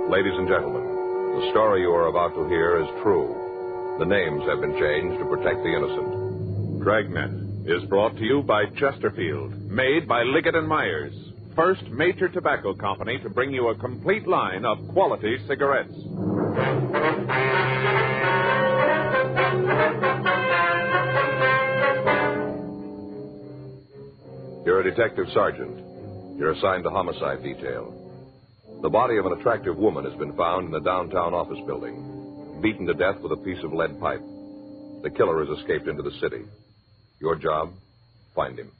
Ladies and gentlemen, the story you are about to hear is true. The names have been changed to protect the innocent. Dragnet is brought to you by Chesterfield, made by Liggett & Myers, first major tobacco company to bring you a complete line of quality cigarettes. You're a detective sergeant. You're assigned to homicide detail. The body of an attractive woman has been found in the downtown office building, beaten to death with a piece of lead pipe. The killer has escaped into the city. Your job, find him.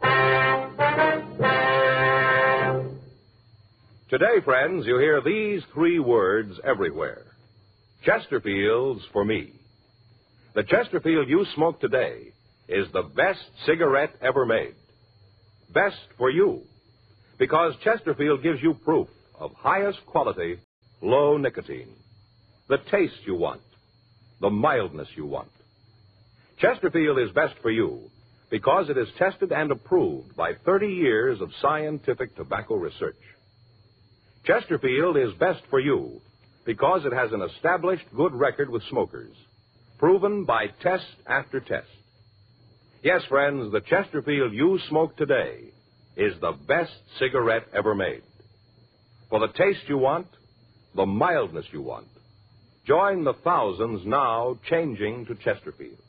Today, friends, you hear these three words everywhere. Chesterfield's for me. The Chesterfield you smoke today is the best cigarette ever made. Best for you, because Chesterfield gives you proof of highest quality, low nicotine. The taste you want, the mildness you want. Chesterfield is best for you because it is tested and approved by 30 years of scientific tobacco research. Chesterfield is best for you because it has an established good record with smokers, proven by test after test. Yes, friends, the Chesterfield you smoke today is the best cigarette ever made. For the taste you want, the mildness you want, join the thousands now changing to Chesterfield.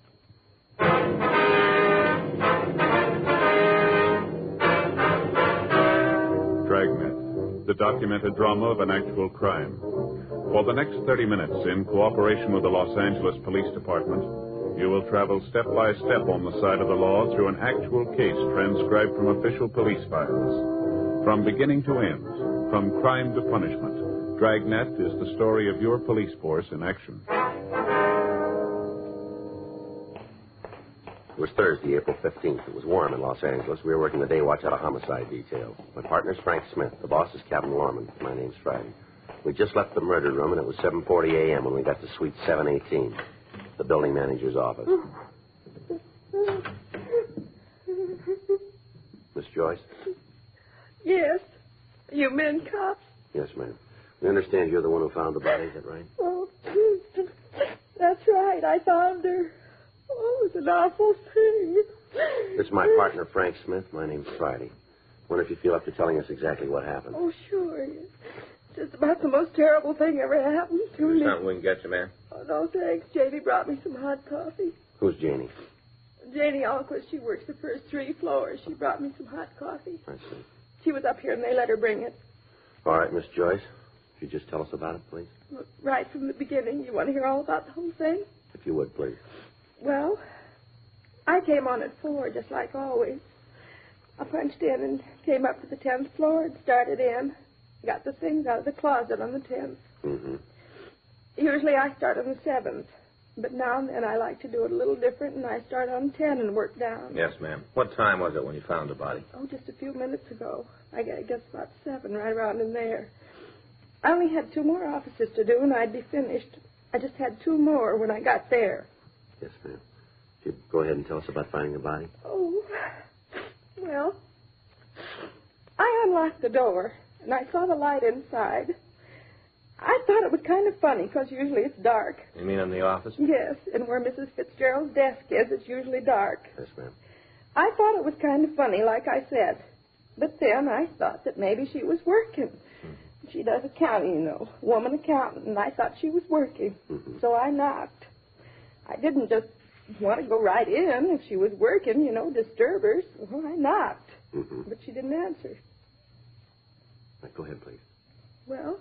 Dragnet, the documented drama of an actual crime. For the next 30 minutes, in cooperation with the Los Angeles Police Department, you will travel step by step on the side of the law through an actual case transcribed from official police files. From beginning to end, from crime to punishment, Dragnet is the story of your police force in action. It was Thursday, April 15th. It was warm in Los Angeles. We were working the day watch out of homicide detail. My partner's Frank Smith. The boss is Captain Lorman. My name's Friday. We just left the murder room, and it was 7:40 a.m. when we got to suite 718, the building manager's office. Miss Joyce? Yes. You men cops? Yes, ma'am. We understand you're the one who found the body, is that right? Oh, that's right. I found her. Oh, it was an awful thing. This is my partner, Frank Smith. My name's Friday. Wonder if you feel up to telling us exactly what happened. Oh, sure. It's just about the most terrible thing ever happened to me. There's something we can get you, ma'am. Oh, no, thanks. Janie brought me some hot coffee. Who's Janie? Janie Alquist. She works the first 3 floors. She brought me some hot coffee. I see. She was up here, and they let her bring it. All right, Miss Joyce. Could you just tell us about it, please? Look, right from the beginning. You want to hear all about the whole thing? If you would, please. Well, I came on at 4, just like always. I punched in and came up to the 10th floor and started in. Got the things out of the closet on the 10th. Mm-hmm. Usually I start on the 7th. But now and then I like to do it a little different, and I start on 10 and work down. Yes, ma'am. What time was it when you found the body? Oh, just a few minutes ago. I guess about 7, right around in there. I only had 2 more offices to do, and I'd be finished. I just had 2 more when I got there. Yes, ma'am. Could you go ahead and tell us about finding the body? Oh, well, I unlocked the door, and I saw the light inside. I thought it was kind of funny, because usually it's dark. You mean in the office? Yes, and where Mrs. Fitzgerald's desk is, it's usually dark. Yes, ma'am. I thought it was kind of funny, like I said. But then I thought that maybe she was working. Mm-hmm. She does accounting, you know, woman accountant, and I thought she was working. Mm-hmm. So I knocked. I didn't just want to go right in if she was working, you know, disturb her. So I knocked. Mm-hmm. But she didn't answer. Right, go ahead, please. Well,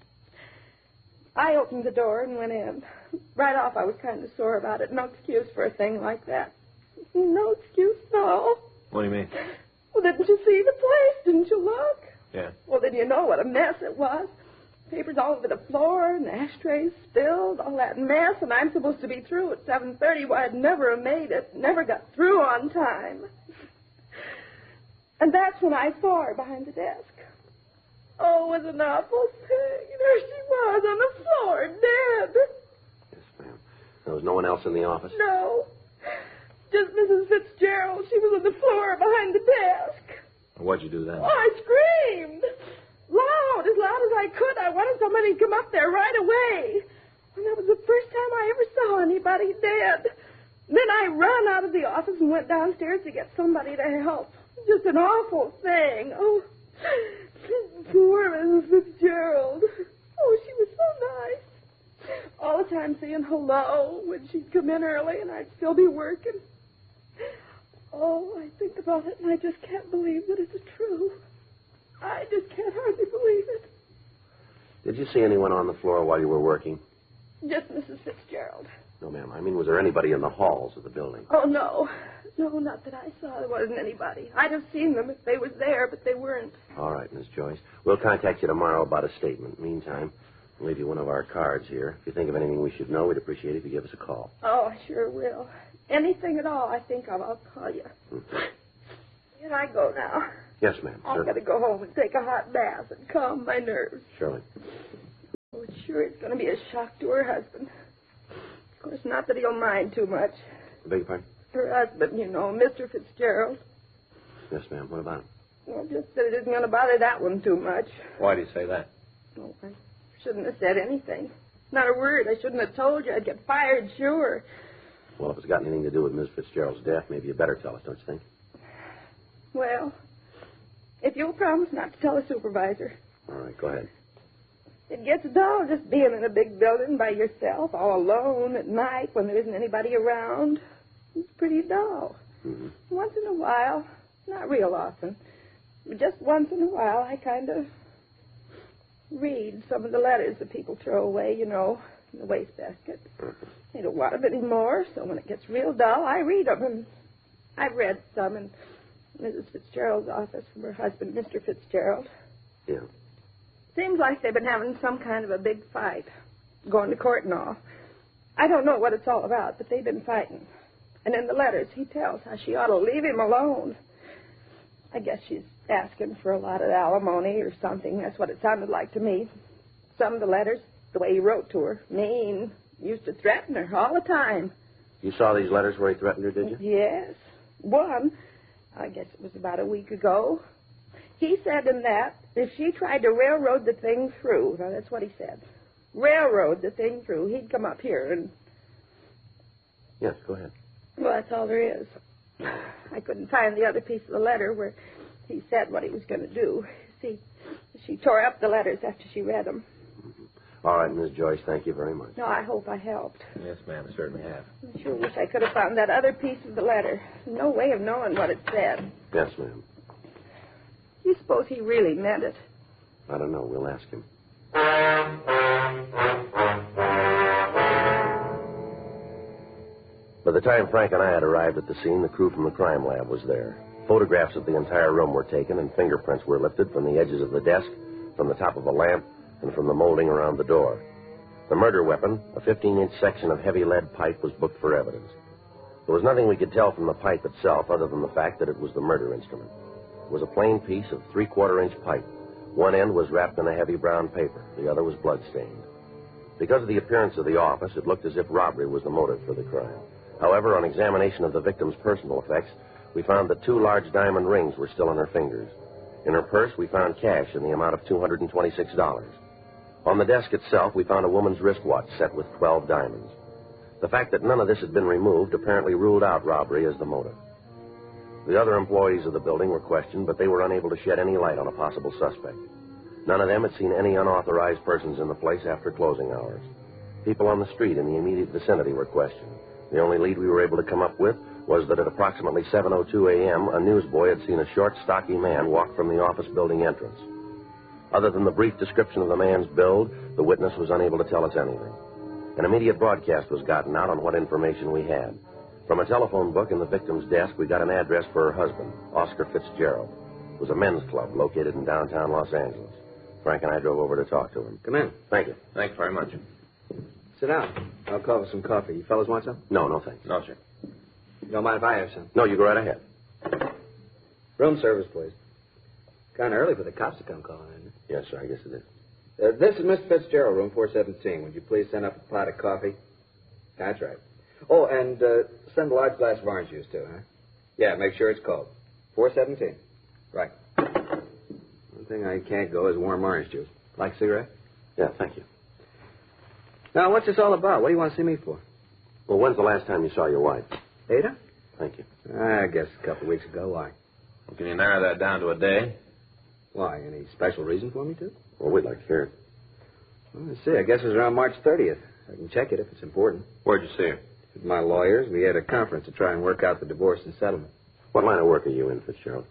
I opened the door and went in. Right off, I was kind of sore about it. No excuse for a thing like that. No excuse, no. What do you mean? Well, didn't you see the place? Didn't you look? Yeah. Well, then you know what a mess it was. Papers all over the floor, and ashtrays spilled, all that mess, and I'm supposed to be through at 7:30. Well, I'd never have made it. Never got through on time. And that's when I saw her behind the desk. Oh, it was an awful thing. There she was on the floor, dead. Yes, ma'am. There was no one else in the office? No. Just Mrs. Fitzgerald. She was on the floor behind the desk. What'd you do then? Oh, I screamed. Loud as I could. I I wanted somebody to come up there right away. And that was the first time I ever saw anybody dead. Then I ran out of the office and went downstairs to get somebody to help. Just an awful thing. Oh, poor Mrs. Fitzgerald. Oh, she was so nice. All the time saying hello when she'd come in early and I'd still be working. Oh, I think about it and I just can't believe that it's true. I just can't hardly believe it. Did you see anyone on the floor while you were working? Just Mrs. Fitzgerald. No, ma'am. I mean, was there anybody in the halls of the building? Oh, no. No, not that I saw. There wasn't anybody. I'd have seen them if they was there, but they weren't. All right, Miss Joyce. We'll contact you tomorrow about a statement. Meantime, we'll leave you one of our cards here. If you think of anything we should know, we'd appreciate it if you give us a call. Oh, I sure will. Anything at all, I think I'll call you. Can I go now? Yes, ma'am. I've got to go home and take a hot bath and calm my nerves. Surely. Oh, sure, it's going to be a shock to her husband. Of course, not that he'll mind too much. I beg your pardon? Her husband, you know, Mr. Fitzgerald. Yes, ma'am. What about him? Well, just that it isn't going to bother that one too much. Why do you say that? Oh, I shouldn't have said anything. Not a word. I shouldn't have told you. I'd get fired, sure. Well, if it's got anything to do with Miss Fitzgerald's death, maybe you better tell us, don't you think? Well, if you'll promise not to tell the supervisor. All right, go ahead. It gets dull just being in a big building by yourself, all alone at night when there isn't anybody around. It's pretty dull. Mm-hmm. Once in a while, not real often, but just once in a while, I kind of read some of the letters that people throw away, you know, in the wastebasket. Mm-hmm. They don't want them anymore, so when it gets real dull, I read them. And I've read some in Mrs. Fitzgerald's office from her husband, Mr. Fitzgerald. Yeah. Seems like they've been having some kind of a big fight, going to court and all. I don't know what it's all about, but they've been fighting. And in the letters, he tells how she ought to leave him alone. I guess she's asking for a lot of alimony or something. That's what it sounded like to me. Some of the letters, the way he wrote to her, mean, used to threaten her all the time. You saw these letters where he threatened her, did you? Yes. One, I guess it was about a week ago. He said in that if she tried to railroad the thing through, now that's what he said, railroad the thing through, he'd come up here and... Yes, go ahead. Well, that's all there is. I couldn't find the other piece of the letter where he said what he was going to do. See, she tore up the letters after she read them. Mm-hmm. All right, Miss Joyce, thank you very much. No, I hope I helped. Yes, ma'am, I certainly have. I sure wish I could have found that other piece of the letter. No way of knowing what it said. Yes, ma'am. You suppose he really meant it? I don't know. We'll ask him. By the time Frank and I had arrived at the scene, the crew from the crime lab was there. Photographs of the entire room were taken, and fingerprints were lifted from the edges of the desk, from the top of a lamp, and from the molding around the door. The murder weapon, a 15-inch section of heavy lead pipe, was booked for evidence. There was nothing we could tell from the pipe itself other than the fact that it was the murder instrument. It was a plain piece of 3/4-inch pipe. One end was wrapped in a heavy brown paper. The other was blood-stained. Because of the appearance of the office, it looked as if robbery was the motive for the crime. However, on examination of the victim's personal effects, we found that 2 large diamond rings were still on her fingers. In her purse, we found cash in the amount of $226. On the desk itself, we found a woman's wristwatch set with 12 diamonds. The fact that none of this had been removed apparently ruled out robbery as the motive. The other employees of the building were questioned, but they were unable to shed any light on a possible suspect. None of them had seen any unauthorized persons in the place after closing hours. People on the street in the immediate vicinity were questioned. The only lead we were able to come up with was that at approximately 7:02 a.m., a newsboy had seen a short, stocky man walk from the office building entrance. Other than the brief description of the man's build, the witness was unable to tell us anything. An immediate broadcast was gotten out on what information we had. From a telephone book in the victim's desk, we got an address for her husband, Oscar Fitzgerald. It was a men's club located in downtown Los Angeles. Frank and I drove over to talk to him. Come in. Thank you. Thanks very much. Sit down. I'll call for some coffee. You fellas want some? No, thanks. No, sir. You don't mind if I have some? No, you go right ahead. Room service, please. Kind of early for the cops to come calling, isn't it? Yes, sir, I guess it is. This is Mr. Fitzgerald, room 417. Would you please send up a pot of coffee? That's right. Oh, and send a large glass of orange juice, too, huh? Yeah, make sure it's cold. 417. Right. One thing I can't go is warm orange juice. Like a cigarette? Yeah, thank you. Now, what's this all about? What do you want to see me for? Well, when's the last time you saw your wife? Ada? Thank you. I guess a couple of weeks ago. Why? Well, can you narrow that down to a day? Why? Any special reason for me to? Well, we'd like to hear it. Well, let's see. I guess it was around March 30th. I can check it if it's important. Where'd you see her? With my lawyers, we had a conference to try and work out the divorce and settlement. What line of work are you in, Fitzgerald?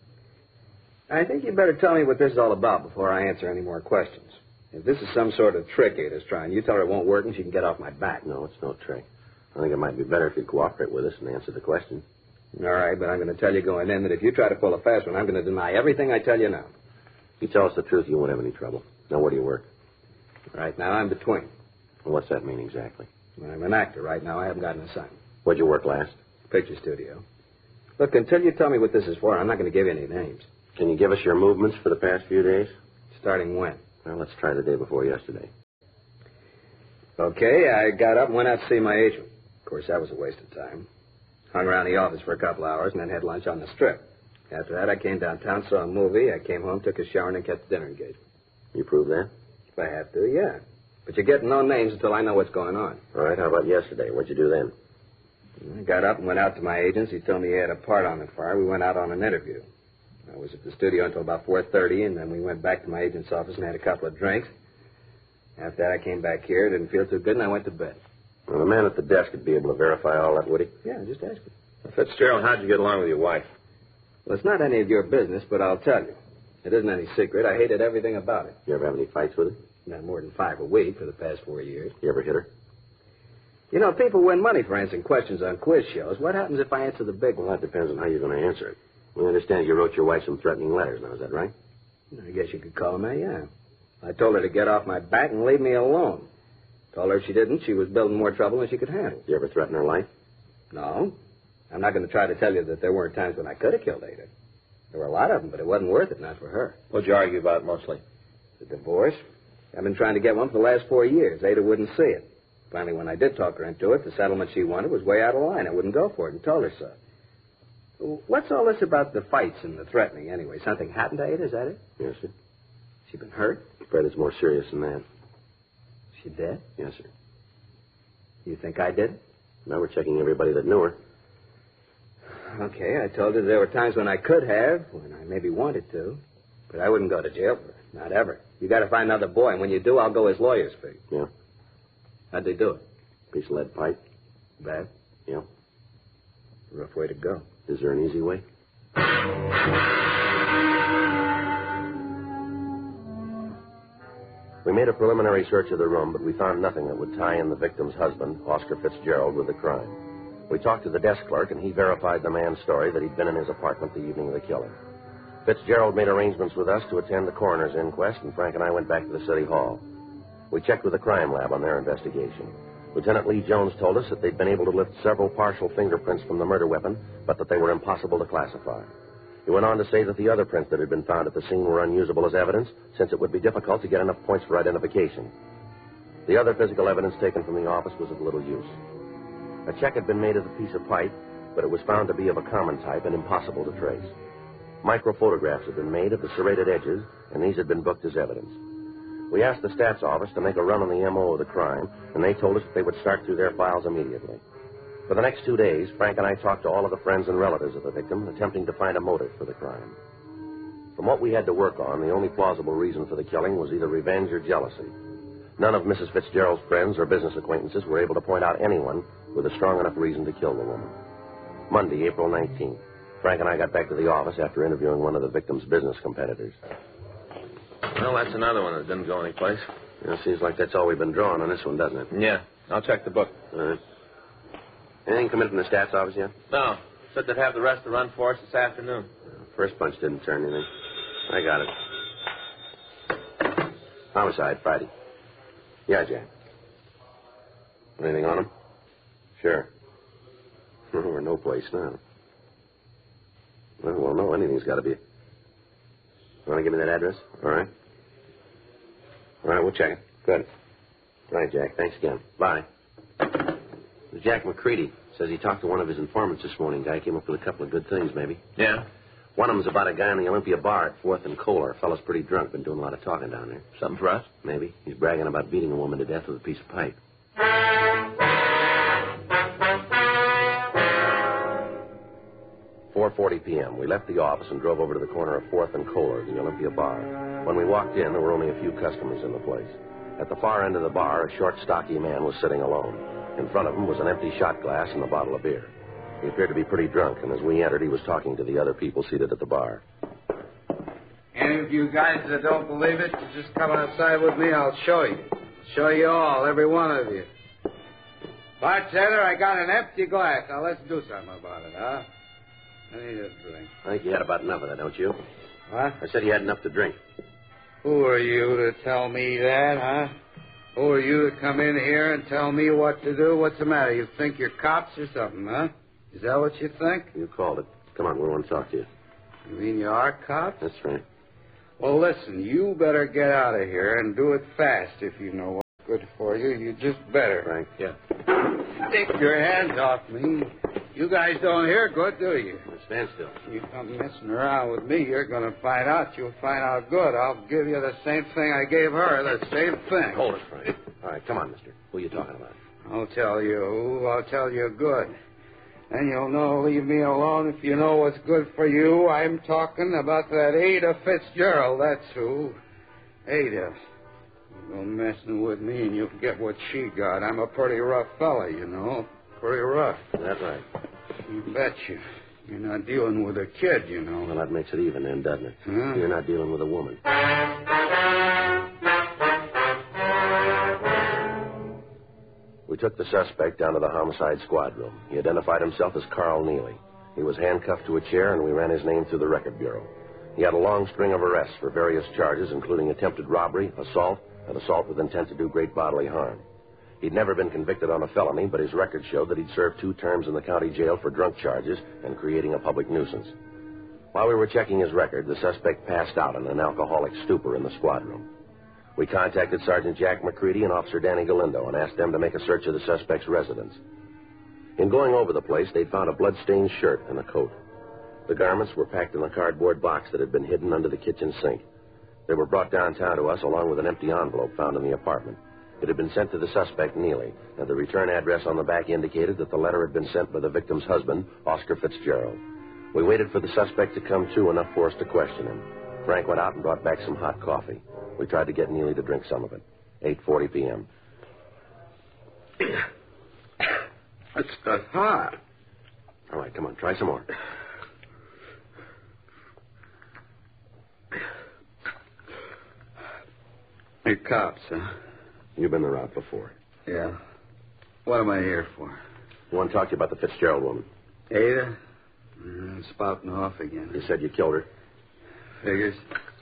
I think you'd better tell me what this is all about before I answer any more questions. If this is some sort of trick Ada's trying, you tell her it won't work and she can get off my back. No, it's no trick. I think it might be better if you'd cooperate with us and answer the question. All right, but I'm going to tell you going in that if you try to pull a fast one, I'm going to deny everything I tell you now. If you tell us the truth, you won't have any trouble. Now, where do you work? Right now, I'm between. Well, what's that mean exactly? I'm an actor right now. I haven't got an assignment. Where'd you work last? Picture studio. Look, until you tell me what this is for, I'm not going to give you any names. Can you give us your movements for the past few days? Starting when? Well, let's try the day before yesterday. Okay, I got up and went out to see my agent. Of course, that was a waste of time. Hung around the office for a couple hours and then had lunch on the strip. After that, I came downtown, saw a movie. I came home, took a shower, and then kept the dinner engagement. You prove that? If I have to, yeah. But you're getting no names until I know what's going on. All right, how about yesterday? What'd you do then? I got up and went out to my agent's. He told me he had a part on the fire. We went out on an interview. I was at the studio until about 4:30, and then we went back to my agent's office and had a couple of drinks. After that, I came back here, didn't feel too good, and I went to bed. Well, the man at the desk would be able to verify all that, would he? Yeah, just ask him. Fitzgerald, how'd you get along with your wife? Well, it's not any of your business, but I'll tell you. It isn't any secret. I hated everything about it. You ever have any fights with her? Not more than 5 a week for the past 4 years. You ever hit her? You know, people win money for answering questions on quiz shows. What happens if I answer the big Well, one? that depends on how you're going to answer it. We understand you wrote your wife some threatening letters now, is that right? I guess you could call them that, yeah. I told her to get off my back and leave me alone. Told her if she didn't, she was building more trouble than she could handle. You ever threaten her life? No. I'm not going to try to tell you that there weren't times when I could have killed Ada. There were a lot of them, but it wasn't worth it, not for her. What'd you argue about mostly? The divorce. I've been trying to get one for the last 4 years. Ada wouldn't see it. Finally, when I did talk her into it, the settlement she wanted was way out of line. I wouldn't go for it and told her so. What's all this about the fights and the threatening, anyway? Something happened to Ada, is that it? Yes, sir. She been hurt? I'm afraid it's more serious than that. She dead? Yes, sir. You think I did? Now we're checking everybody that knew her. Okay, I told her there were times when I could have, when I maybe wanted to. But I wouldn't go to jail for her. Not ever. You got to find another boy, and when you do, I'll go his lawyer's fee. Yeah. How'd they do it? Piece of lead pipe. Bad? Yeah. Rough way to go. Is there an easy way? We made a preliminary search of the room, but we found nothing that would tie in the victim's husband, Oscar Fitzgerald, with the crime. We talked to the desk clerk, and he verified the man's story that he'd been in his apartment the evening of the killing. Fitzgerald made arrangements with us to attend the coroner's inquest, and Frank and I went back to the city hall. We checked with the crime lab on their investigation. Lieutenant Lee Jones told us that they'd been able to lift several partial fingerprints from the murder weapon, but that they were impossible to classify. He went on to say that the other prints that had been found at the scene were unusable as evidence, since it would be difficult to get enough points for identification. The other physical evidence taken from the office was of little use. A check had been made of the piece of pipe, but it was found to be of a common type and impossible to trace. Microphotographs had been made of the serrated edges, and these had been booked as evidence. We asked the stats office to make a run on the M.O. of the crime, and they told us that they would start through their files immediately. For the next 2 days, Frank and I talked to all of the friends and relatives of the victim, attempting to find a motive for the crime. From what we had to work on, the only plausible reason for the killing was either revenge or jealousy. None of Mrs. Fitzgerald's friends or business acquaintances were able to point out anyone with a strong enough reason to kill the woman. Monday, April 19th. Frank and I got back to the office after interviewing one of the victim's business competitors. Well, that's another one that didn't go anyplace. Yeah, seems like that's all we've been drawing on this one, doesn't it? Yeah. I'll check the book. All right. Anything come in from the stats office yet? No. Said they'd have the rest to run for us this afternoon. First bunch didn't turn anything. I got it. Homicide, Friday. Yeah, Jack. Anything on him? Sure. We're no place now. Well, no, anything's got to be. You want to give me that address? All right. All right, we'll check it. Good. All right, Jack. Thanks again. Bye. Jack McCready says he talked to one of his informants this morning. Guy came up with a couple of good things, maybe. Yeah? One of them's about a guy in the Olympia bar at 4th and Kohler. Fellow's pretty drunk, been doing a lot of talking down there. Something for us? Maybe. He's bragging about beating a woman to death with a piece of pipe. 4:40 p.m. We left the office and drove over to the corner of 4th and Kohler, the Olympia bar. When we walked in, there were only a few customers in the place. At the far end of the bar, a short, stocky man was sitting alone. In front of him was an empty shot glass and a bottle of beer. He appeared to be pretty drunk, and as we entered, he was talking to the other people seated at the bar. Any of you guys that don't believe it, you just come outside with me. I'll show you. Show you all, every one of you. Bartender, I got an empty glass. Now, let's do something about it, huh? I need a drink. I think you had about enough of that, don't you? What? I said you had enough to drink. Who are you to tell me that, huh? Who are you to come in here and tell me what to do? What's the matter? You think you're cops or something, huh? Is that what you think? You called it. Come on, we want to talk to you. You mean you are cops? That's right. Well, listen, you better get out of here and do it fast if you know what's good for you. You just better. Frank? Yeah. Take your hands off me. You guys don't hear good, do you? Stand still. You come messing around with me, you're going to find out. You'll find out good. I'll give you the same thing I gave her, the same thing. Hold it, Frank. All right, come on, mister. Who are you talking about? I'll tell you who. I'll tell you good. And you'll know, leave me alone if you know what's good for you. I'm talking about that Ada Fitzgerald, that's who. Ada. You go messing with me and you'll get what she got. I'm a pretty rough fella, you know. Pretty rough. That's right. You betcha. You're not dealing with a kid, you know. Well, that makes it even then, doesn't it? Huh? You're not dealing with a woman. We took the suspect down to the homicide squad room. He identified himself as Carl Neely. He was handcuffed to a chair, and we ran his name through the record bureau. He had a long string of arrests for various charges, including attempted robbery, assault, and assault with intent to do great bodily harm. He'd never been convicted on a felony, but his record showed that he'd served 2 terms in the county jail for drunk charges and creating a public nuisance. While we were checking his record, the suspect passed out in an alcoholic stupor in the squad room. We contacted Sergeant Jack McCready and Officer Danny Galindo and asked them to make a search of the suspect's residence. In going over the place, they'd found a blood-stained shirt and a coat. The garments were packed in a cardboard box that had been hidden under the kitchen sink. They were brought downtown to us along with an empty envelope found in the apartment. It had been sent to the suspect, Neely, and the return address on the back indicated that the letter had been sent by the victim's husband, Oscar Fitzgerald. We waited for the suspect to come to enough for us to question him. Frank went out and brought back some hot coffee. We tried to get Neely to drink some of it. 8:40 p.m. It's got hot. All right, come on, try some more. You're cops, huh? You've been the route before. Yeah. What am I here for? I want to talk to you about the Fitzgerald woman. Ada? Spouting off again. You said you killed her. Figures.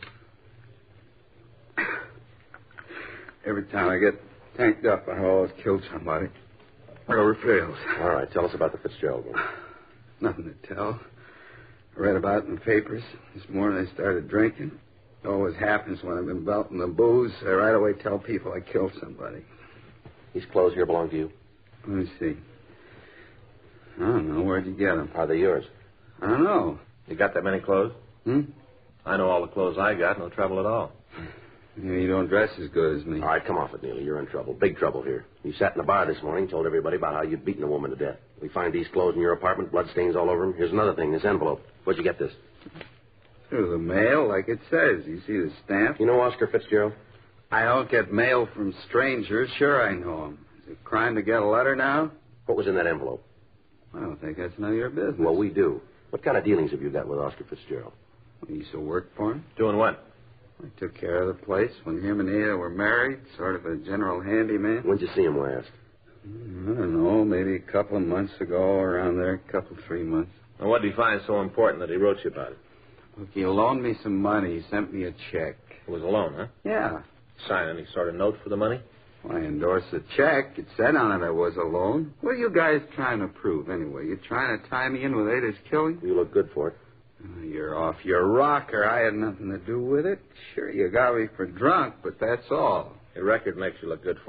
Every time I get tanked up, I always kill somebody. Never fails. All right, tell us about the Fitzgerald woman. Nothing to tell. I read about it in the papers. This morning I started drinking. It always happens when I've been belting the booze. I right away tell people I killed somebody. These clothes here belong to you? Let me see. I don't know. Where'd you get them? Are they yours? I don't know. You got that many clothes? I know all the clothes I got. No trouble at all. You don't dress as good as me. All right, come off it, Neely. You're in trouble. Big trouble here. You sat in the bar this morning, told everybody about how you'd beaten a woman to death. We find these clothes in your apartment, bloodstains all over them. Here's another thing, this envelope. Where'd you get this? Through the mail, like it says. You see the stamp? You know Oscar Fitzgerald? I don't get mail from strangers. Sure I know him. Is it a crime to get a letter now? What was in that envelope? I don't think that's none of your business. Well, we do. What kind of dealings have you got with Oscar Fitzgerald? You used to work for him? Doing what? I took care of the place when him and Ada were married, sort of a general handyman. When'd you see him last? I don't know, maybe a couple of months ago, around there, 3 months. And what did he find so important that he wrote you about it? Look, he loaned me some money. He sent me a check. It was a loan, huh? Yeah. Sign any sort of note for the money? Well, I endorsed the check. It said on it I was a loan. What are you guys trying to prove, anyway? You trying to tie me in with Ada's killing? You look good for it. You're off your rocker. I had nothing to do with it. Sure, you got me for drunk, but that's all. Your record makes you look good for it.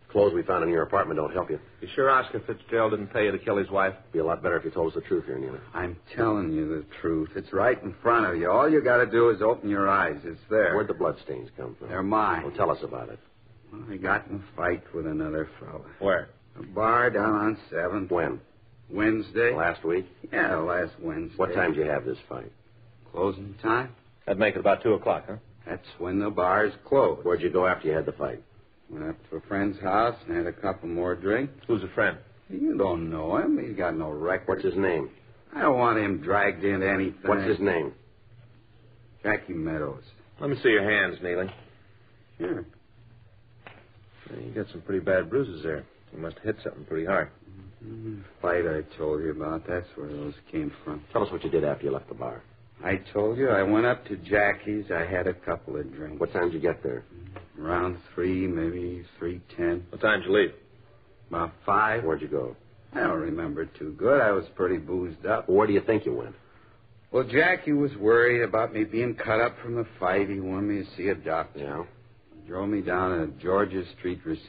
Clothes we found in your apartment don't help you. You sure Oscar Fitzgerald didn't pay you to kill his wife? Be a lot better if you told us the truth here, Neely. I'm telling you the truth. It's right in front of you. All you got to do is open your eyes. It's there. Where'd the bloodstains come from? They're mine. Well, tell us about it. Well, I got in a fight with another fella. Where? A bar down on 7th. When? Wednesday. Last week? Yeah, last Wednesday. What time did you have this fight? Closing time? That'd make it about 2 o'clock, huh? That's when the bar's closed. Where'd you go after you had the fight? Went up to a friend's house and had a couple more drinks. Who's a friend? You don't know him. He's got no record. What's his name? I don't want him dragged into anything. What's his name? Jackie Meadows. Let me see your hands, Neely. Sure. You got some pretty bad bruises there. You must have hit something pretty hard. The fight I told you about, that's where those came from. Tell us what you did after you left the bar. I told you I went up to Jackie's. I had a couple of drinks. What time did you get there? Around 3, maybe 3:10. What time did you leave? About 5. Where'd you go? I don't remember too good. I was pretty boozed up. Well, where do you think you went? Well, Jackie was worried about me being cut up from the fight. He wanted me to see a doctor. Yeah? Drove me down to Georgia Street